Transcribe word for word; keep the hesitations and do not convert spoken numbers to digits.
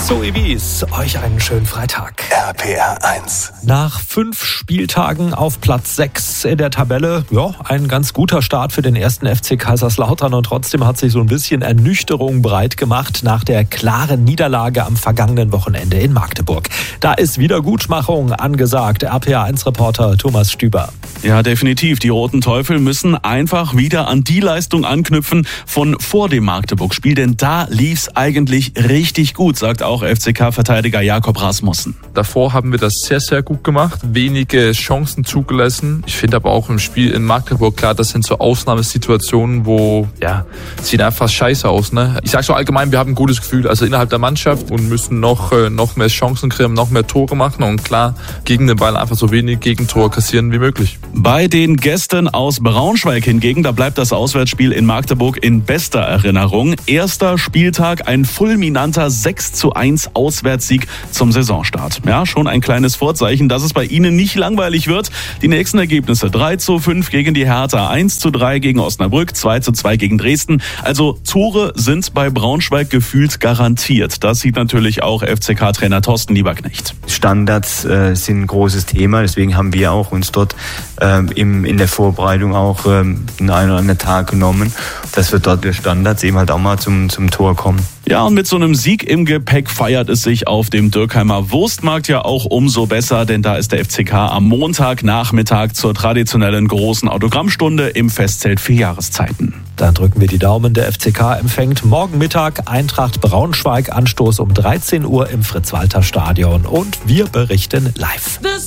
So, Ibis, euch einen schönen Freitag. R P R eins. Nach fünf Spieltagen auf Platz sechs in der Tabelle, ja, ein ganz guter Start für den ersten F C Kaiserslautern, und trotzdem hat sich so ein bisschen Ernüchterung breit gemacht nach der klaren Niederlage am vergangenen Wochenende in Magdeburg. Da ist Wiedergutmachung angesagt. R P R eins Reporter Thomas Stüber. Ja, definitiv. Die Roten Teufel müssen einfach wieder an die Leistung anknüpfen von vor dem Magdeburg-Spiel, denn da lief's eigentlich richtig gut, sagt auch F C K-Verteidiger Jakob Rasmussen. Davor haben wir das sehr, sehr gut gemacht, wenige Chancen zugelassen. Ich finde aber auch im Spiel in Magdeburg, klar, das sind so Ausnahmesituationen, wo, ja, sieht einfach scheiße aus, ne? Ich sag so allgemein, wir haben ein gutes Gefühl, also innerhalb der Mannschaft, und müssen noch, noch mehr Chancen kriegen, noch mehr Tore machen und klar, gegen den Ball einfach so wenig Gegentore kassieren wie möglich. Bei den Gästen aus Braunschweig hingegen, da bleibt das Auswärtsspiel in Magdeburg in bester Erinnerung. Erster Spieltag, ein fulminanter sechs zu eins Auswärtssieg zum Saisonstart. Ja, schon ein kleines Vorzeichen, dass es bei Ihnen nicht langweilig wird. Die nächsten Ergebnisse: drei zu fünf gegen die Hertha, eins zu drei gegen Osnabrück, zwei zu zwei gegen Dresden. Also Tore sind bei Braunschweig gefühlt garantiert. Das sieht natürlich auch F C K-Trainer Thorsten Lieberknecht. Standards äh, sind ein großes Thema, deswegen haben wir auch uns dort ähm, im, in der Vorbereitung auch ähm, den einen oder anderen Tag genommen, dass wir dort durch Standards eben halt auch mal zum, zum Tor kommen. Ja, und mit so einem Sieg im Gepäck feiert es sich auf dem Dürkheimer Wurstmarkt ja auch umso besser, denn da ist der F C K am Montagnachmittag zur traditionellen großen Autogrammstunde im Festzelt für Jahreszeiten. Dann drücken wir die Daumen. Der F C K empfängt morgen Mittag Eintracht Braunschweig, Anstoß um dreizehn Uhr im Fritz-Walter-Stadion, und wir berichten live.